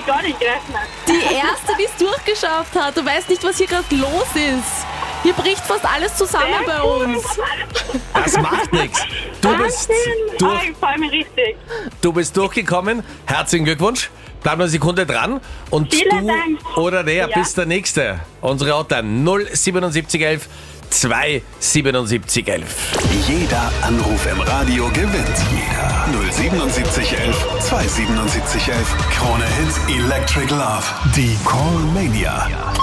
ich gar nicht gerechnet. Die erste, die es durchgeschafft hat. Du weißt nicht, was hier gerade los ist. Hier bricht fast alles zusammen bei uns. Das macht nichts. Du bist, Ich freue mich richtig. du bist durchgekommen. Herzlichen Glückwunsch. Bleib noch eine Sekunde dran. Und Vielen du Dank. oder der Ja. bist der Nächste. Unsere Hotline 07711 27711. Jeder Anruf im Radio gewinnt. Jeder. 07711 27711. Krone Hits Electric Love. Die Call Mania.